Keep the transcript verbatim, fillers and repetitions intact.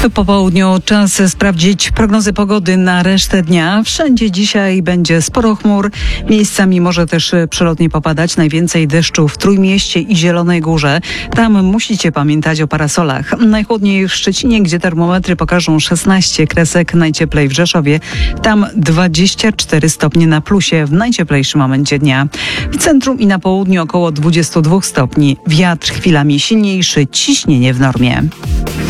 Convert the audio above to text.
Po południu czas sprawdzić prognozy pogody na resztę dnia. Wszędzie dzisiaj będzie sporo chmur. Miejscami może też przelotnie popadać. Najwięcej deszczu w Trójmieście i Zielonej Górze. Tam musicie pamiętać o parasolach. Najchłodniej w Szczecinie, gdzie termometry pokażą szesnaście kresek. Najcieplej w Rzeszowie. Tam dwadzieścia cztery stopnie na plusie w najcieplejszym momencie dnia. W centrum i na południu około dwadzieścia dwa stopni. Wiatr chwilami silniejszy, ciśnienie w normie.